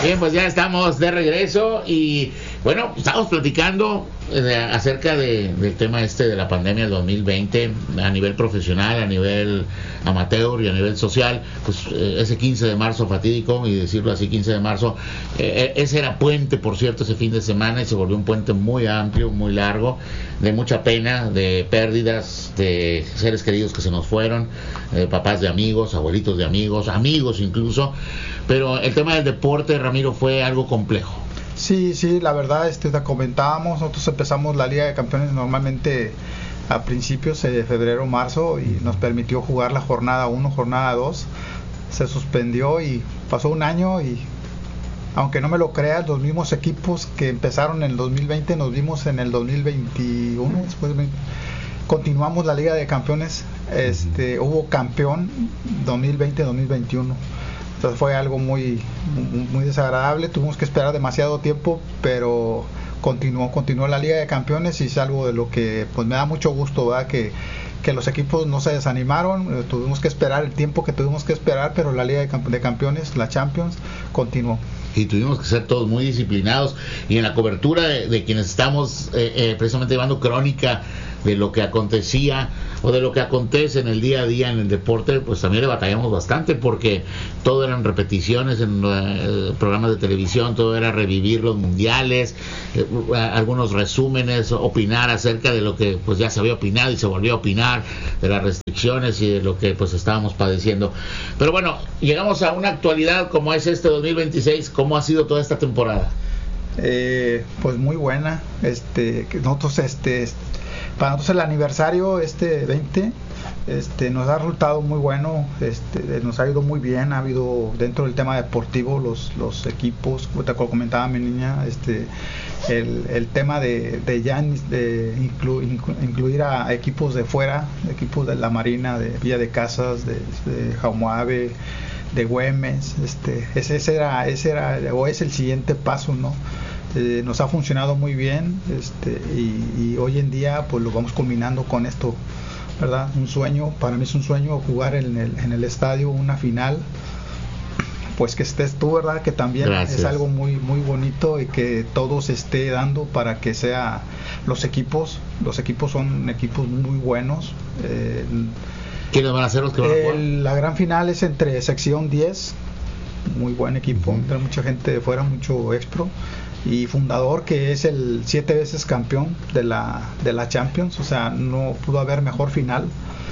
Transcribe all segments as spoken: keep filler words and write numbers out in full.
Bien, pues ya estamos de regreso y bueno, estamos platicando de, acerca de, del tema este de la pandemia del dos mil veinte a nivel profesional, a nivel amateur y a nivel social. Pues eh, ese quince de marzo fatídico, y decirlo así, quince de marzo, eh, ese era puente, por cierto, ese fin de semana, y se volvió un puente muy amplio, muy largo, de mucha pena, de pérdidas, de seres queridos que se nos fueron, eh, papás de amigos, abuelitos de amigos, amigos incluso. Pero el tema del deporte, Ramiro, fue algo complejo. Sí, sí, la verdad, este, te comentábamos, nosotros empezamos la Liga de Campeones normalmente a principios de febrero, marzo, y nos permitió jugar la jornada uno, jornada dos, se suspendió y pasó un año, y aunque no me lo creas, los mismos equipos que empezaron en el dos mil veinte nos vimos en el dos mil veintiuno, después continuamos la Liga de Campeones, este, hubo campeón dos mil veinte dos mil veintiuno. Entonces fue algo muy, muy, muy desagradable, tuvimos que esperar demasiado tiempo, pero continuó, continuó la Liga de Campeones, y es algo de lo que pues me da mucho gusto, ¿verdad? Que, que los equipos no se desanimaron, eh, tuvimos que esperar el tiempo que tuvimos que esperar, pero la Liga de, Camp- de Campeones, la Champions, continuó. Y tuvimos que ser todos muy disciplinados, y en la cobertura de, de quienes estamos eh, eh, precisamente llevando crónica de lo que acontecía o de lo que acontece en el día a día en el deporte, pues también le batallamos bastante, porque todo eran repeticiones en eh, programas de televisión, todo era revivir los mundiales, eh, algunos resúmenes, opinar acerca de lo que pues ya se había opinado y se volvió a opinar, de las restricciones y de lo que pues estábamos padeciendo. Pero bueno, llegamos a una actualidad como es este dos mil veintiséis. ¿Cómo ha sido toda esta temporada? Eh, pues muy buena. Este, que nosotros, este, para nosotros el aniversario este veinte, este, nos ha resultado muy bueno. Este, nos ha ido muy bien. Ha habido dentro del tema deportivo los los equipos, como te comentaba mi niña, este, el, el tema de, de ya de inclu, inclu, incluir a equipos de fuera, equipos de la Marina, de Villa de Casas, de, de Jaumoave, de Güemes, este, ese, ese era, ese era, o es el siguiente paso, ¿no? Eh, nos ha funcionado muy bien, este, y, y hoy en día, pues lo vamos combinando con esto, ¿verdad? Un sueño, para mí es un sueño jugar en el, en el estadio una final, pues que estés tú, ¿verdad? Que también Gracias. Es algo muy, muy bonito, y que todo se esté dando para que sea los equipos, los equipos son equipos muy buenos. Eh, ¿Quiénes van a ser los que van a jugar? La gran final es entre sección diez, muy buen equipo, uh-huh. Entra mucha gente de fuera, mucho expro, y Fundador, que es el siete veces campeón de la de la Champions, o sea, no pudo haber mejor final,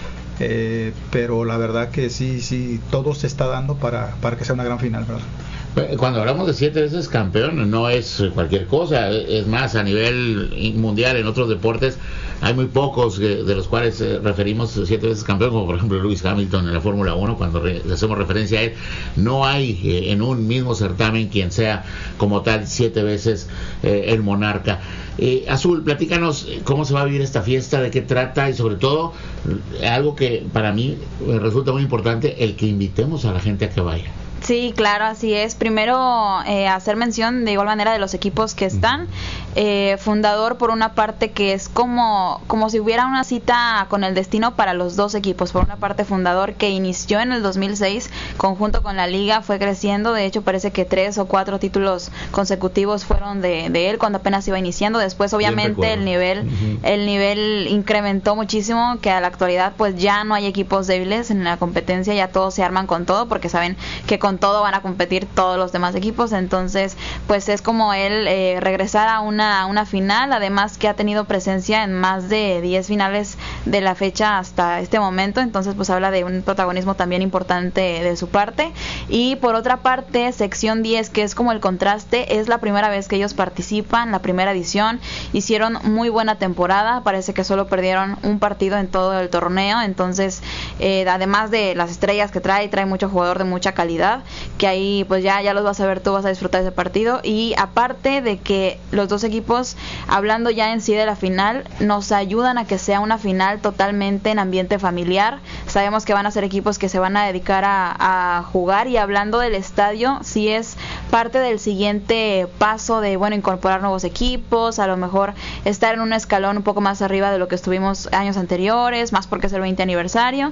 eh, pero la verdad que sí, sí, todo se está dando para, para que sea una gran final, ¿verdad? Cuando hablamos de siete veces campeón, no es cualquier cosa, es más, a nivel mundial, en otros deportes, hay muy pocos de los cuales eh, referimos siete veces campeón, como por ejemplo Lewis Hamilton en la Fórmula uno, cuando re- hacemos referencia a él. No hay eh, en un mismo certamen quien sea como tal siete veces eh, el monarca. Eh, Azul, platícanos cómo se va a vivir esta fiesta, de qué trata, y sobre todo, algo que para mí resulta muy importante, el que invitemos a la gente a que vaya. Sí, claro, así es. Primero, eh, hacer mención de igual manera de los equipos que están. Eh, Fundador, por una parte, que es como, como si hubiera una cita con el destino para los dos equipos. Por una parte, Fundador, que inició en el dos mil seis, conjunto con la liga, fue creciendo. De hecho, parece que tres o cuatro títulos consecutivos fueron de, de él cuando apenas iba iniciando. Después, obviamente, el nivel, uh-huh. el nivel incrementó muchísimo, que a la actualidad, pues ya no hay equipos débiles en la competencia, ya todos se arman con todo, porque saben que con todo van a competir todos los demás equipos. Entonces pues es como él eh, regresar a una, a una final, además que ha tenido presencia en más de diez finales de la fecha hasta este momento. Entonces pues habla de un protagonismo también importante de su parte. Y por otra parte, sección diez, que es como el contraste, es la primera vez que ellos participan, la primera edición, hicieron muy buena temporada, parece que solo perdieron un partido en todo el torneo. Entonces eh, además de las estrellas que trae, trae mucho jugador de mucha calidad, que ahí pues ya, ya los vas a ver, tú vas a disfrutar ese partido. Y aparte de que los dos equipos, hablando ya en sí de la final, nos ayudan a que sea una final totalmente en ambiente familiar. Sabemos que van a ser equipos que se van a dedicar a, a jugar, y hablando del estadio, sí es parte del siguiente paso de, bueno, incorporar nuevos equipos, a lo mejor estar en un escalón un poco más arriba de lo que estuvimos años anteriores, más porque es el veinte aniversario.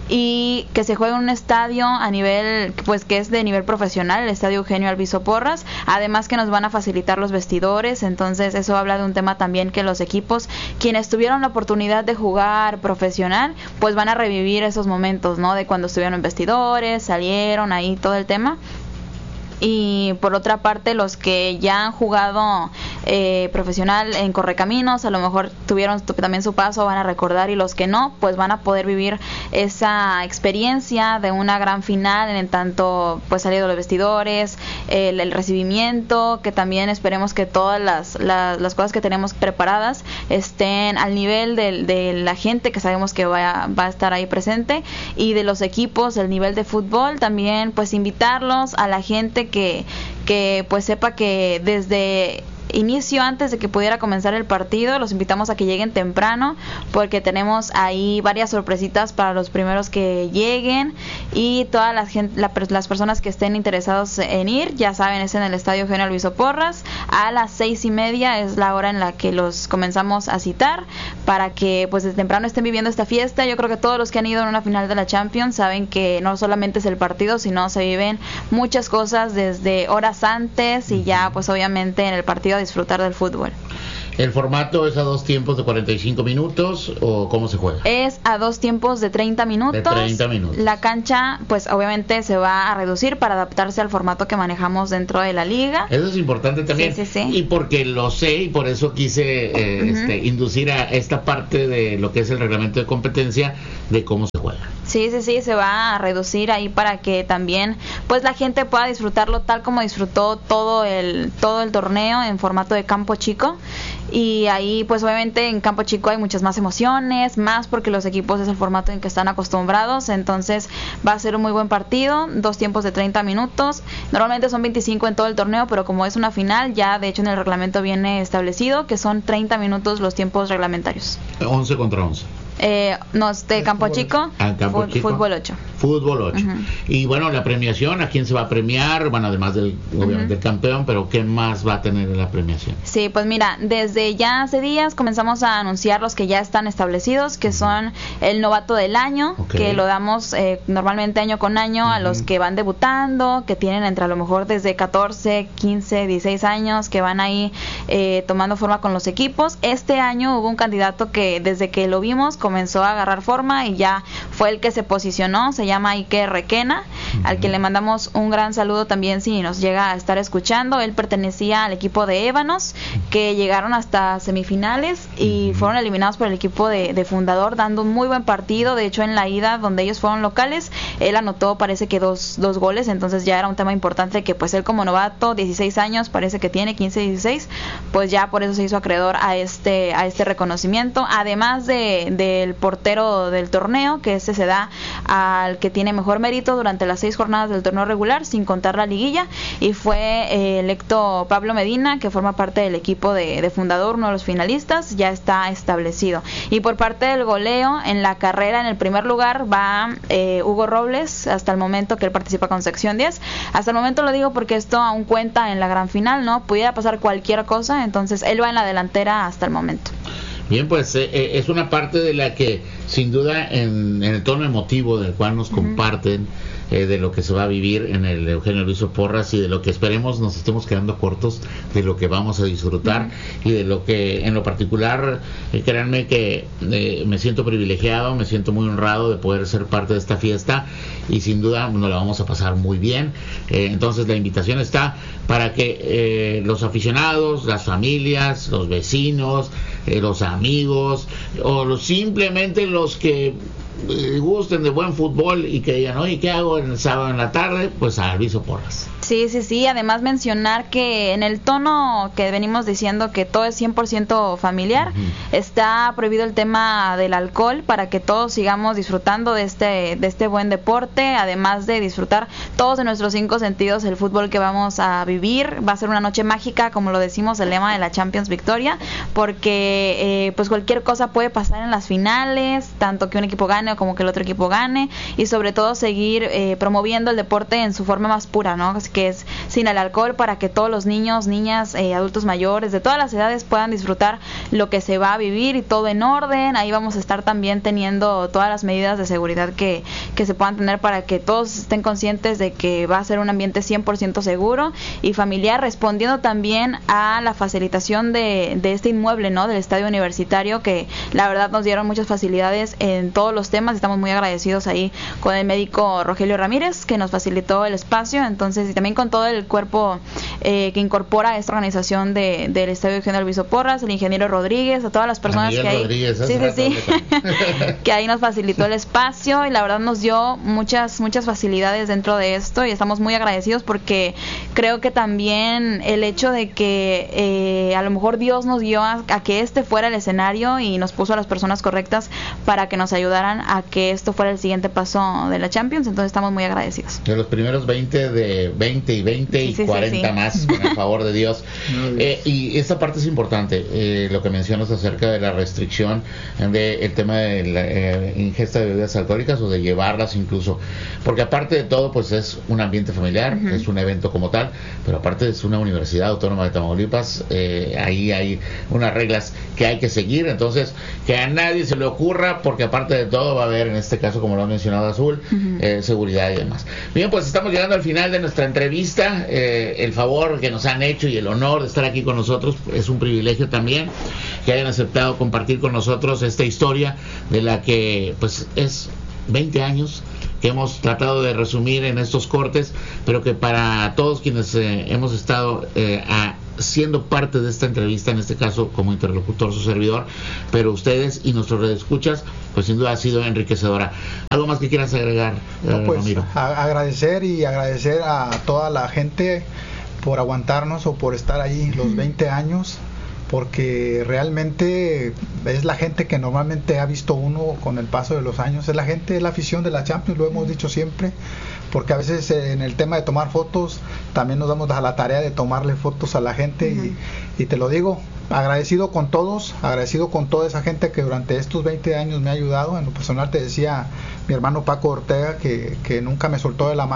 y que se juegue en un estadio a nivel, pues que es de nivel profesional, el Estadio Eugenio Alviso Porras, además que nos van a facilitar los vestidores, entonces eso habla de un tema también que los equipos, quienes tuvieron la oportunidad de jugar profesional, pues van a revivir esos momentos, ¿no? De cuando estuvieron en vestidores, salieron ahí todo el tema. Y por otra parte, los que ya han jugado eh, profesional en Correcaminos, a lo mejor tuvieron también su paso, van a recordar, y los que no, pues van a poder vivir esa experiencia de una gran final, en tanto pues salir de los vestidores, el, el recibimiento, que también esperemos que todas las, las, las cosas que tenemos preparadas estén al nivel de, de la gente que sabemos que va a, va a estar ahí presente, y de los equipos, el nivel de fútbol, también pues invitarlos a la gente que, que pues sepa que desde inicio, antes de que pudiera comenzar el partido, los invitamos a que lleguen temprano, porque tenemos ahí varias sorpresitas para los primeros que lleguen, y todas las, gente, la, las personas que estén interesados en ir, ya saben, es en el Estadio Eugenio Alviso Porras, a las seis y media es la hora en la que los comenzamos a citar, para que pues desde temprano estén viviendo esta fiesta. Yo creo que todos los que han ido en una final de la Champions saben que no solamente es el partido, sino se viven muchas cosas desde horas antes, y ya pues obviamente en el partido disfrutar del fútbol. ¿El formato es a dos tiempos de cuarenta y cinco minutos o cómo se juega? Es a dos tiempos de treinta minutos. De treinta minutos. La cancha, pues obviamente se va a reducir para adaptarse al formato que manejamos dentro de la liga. Eso es importante también. Sí, sí, sí. Y porque lo sé, y por eso quise eh, uh-huh. este, inducir a esta parte de lo que es el reglamento de competencia, de cómo se juega. Sí, sí, sí, se va a reducir ahí para que también pues la gente pueda disfrutarlo tal como disfrutó todo el todo el torneo en formato de campo chico. Y ahí pues obviamente en campo chico hay muchas más emociones, más porque los equipos es el formato en que están acostumbrados, entonces va a ser un muy buen partido, dos tiempos de treinta minutos, normalmente son veinticinco en todo el torneo, pero como es una final, ya de hecho en el reglamento viene establecido que son treinta minutos los tiempos reglamentarios. once contra once. Eh, no, este campo chico, ah, campo chico, fútbol ocho. Fútbol ocho. Uh-huh. Y bueno, la premiación, ¿a quién se va a premiar? Bueno, además del, obviamente, uh-huh. del campeón, pero ¿qué más va a tener en la premiación? Sí, pues mira, desde ya hace días comenzamos a anunciar los que ya están establecidos, que son el novato del año, okay. que lo damos eh, normalmente año con año uh-huh. a los que van debutando, que tienen entre a lo mejor desde catorce, quince, dieciséis años, que van ahí eh, tomando forma con los equipos. Este año hubo un candidato que desde que lo vimos comenzó a agarrar forma y ya fue el que se posicionó, se llama Ike Requena, uh-huh. al que le mandamos un gran saludo también si nos llega a estar escuchando. Él pertenecía al equipo de Ébanos, que llegaron hasta semifinales y uh-huh. fueron eliminados por el equipo de, de Fundador, dando un muy buen partido. De hecho, en la ida, donde ellos fueron locales, él anotó, parece que dos, dos goles, entonces ya era un tema importante que pues él como novato, dieciséis años, parece que tiene quince, dieciséis, pues ya por eso se hizo acreedor a este, a este reconocimiento, además de, de el portero del torneo, que ese se da al que tiene mejor mérito durante las seis jornadas del torneo regular, sin contar la liguilla, y fue eh, electo Pablo Medina, que forma parte del equipo de, de Fundador, uno de los finalistas, ya está establecido. Y por parte del goleo, en la carrera, en el primer lugar va eh, Hugo Robles, hasta el momento que él participa con sección diez. Hasta el momento lo digo porque esto aún cuenta en la gran final, ¿no? Pudiera pasar cualquier cosa, entonces él va en la delantera hasta el momento. Bien, pues eh, es una parte de la que sin duda en, en el tono emotivo del cual nos uh-huh. comparten eh, de lo que se va a vivir en el Eugenio Alviso Porras, y de lo que esperemos nos estemos quedando cortos de lo que vamos a disfrutar uh-huh. y de lo que en lo particular eh, créanme que eh, me siento privilegiado, me siento muy honrado de poder ser parte de esta fiesta, y sin duda nos la vamos a pasar muy bien. Eh, entonces la invitación está para que eh, los aficionados, las familias, los vecinos, eh, los amigos, o los, simplemente los que eh, gusten de buen fútbol y que digan, oye, ¿qué hago el sábado en la tarde? Pues a Alviso Porras. Sí, sí, sí, además mencionar que en el tono que venimos diciendo que todo es cien por ciento familiar, uh-huh. está prohibido el tema del alcohol para que todos sigamos disfrutando de este de este buen deporte, además de disfrutar todos de nuestros cinco sentidos el fútbol que vamos a vivir. Va a ser una noche mágica, como lo decimos, el lema de la Champions Victoria, porque eh, pues cualquier cosa puede pasar en las finales, tanto que un equipo gane o como que el otro equipo gane, y sobre todo seguir eh, promoviendo el deporte en su forma más pura, ¿no? Que es sin el alcohol, para que todos los niños, niñas, eh, adultos mayores, de todas las edades puedan disfrutar lo que se va a vivir, y todo en orden. Ahí vamos a estar también teniendo todas las medidas de seguridad que, que se puedan tener para que todos estén conscientes de que va a ser un ambiente cien por ciento seguro y familiar, respondiendo también a la facilitación de, de este inmueble, ¿no?, del Estadio Universitario, que la verdad nos dieron muchas facilidades en todos los temas. Estamos muy agradecidos ahí con el médico Rogelio Ramírez, que nos facilitó el espacio, entonces, y también con todo el cuerpo eh, que incorpora esta organización de, del Estadio Eugenio Alviso Porras, el ingeniero Rodríguez, a todas las personas que ahí, sí, sí, sí, que ahí nos facilitó el espacio, y la verdad nos dio muchas, muchas facilidades dentro de esto, y estamos muy agradecidos, porque creo que también el hecho de que eh, a lo mejor Dios nos guió a, a que este fuera el escenario y nos puso a las personas correctas para que nos ayudaran a que esto fuera el siguiente paso de la Champions, entonces estamos muy agradecidos. De los primeros veinte, de veinte y veinte sí, y sí, cuarenta sí, sí. más, con el favor de Dios. Eh, y esta parte es importante, eh, lo que mencionas acerca de la restricción del tema de la eh, ingesta de bebidas alcohólicas, o de llevarlas incluso, porque aparte de todo, pues es un ambiente familiar, uh-huh. es un evento como tal, pero aparte es una universidad autónoma de Tamaulipas, eh, ahí hay unas reglas que hay que seguir, entonces que a nadie se le ocurra, porque aparte de todo va a haber, en este caso, como lo ha mencionado Azul, uh-huh. eh, seguridad y demás. Bien, pues estamos llegando al final de nuestra entrevista, eh, el favor que nos han hecho y el honor de estar aquí con nosotros, es un privilegio también que hayan aceptado compartir con nosotros esta historia, de la que pues es veinte años que hemos tratado de resumir en estos cortes, pero que para todos quienes eh, hemos estado eh, a, siendo parte de esta entrevista, en este caso como interlocutor, su servidor, pero ustedes y nuestros redescuchas, pues sin duda ha sido enriquecedora. ¿Algo más que quieras agregar, no, eh, pues, Ramiro? A- agradecer y agradecer a toda la gente por aguantarnos o por estar ahí los veinte años, porque realmente es la gente que normalmente ha visto uno con el paso de los años, es la gente, es la afición de la Champions, lo hemos dicho siempre, porque a veces en el tema de tomar fotos también nos damos a la tarea de tomarle fotos a la gente, uh-huh. y, y te lo digo, agradecido con todos, agradecido con toda esa gente que durante estos veinte años me ha ayudado. En lo personal te decía mi hermano Paco Ortega que, que nunca me soltó de la mano.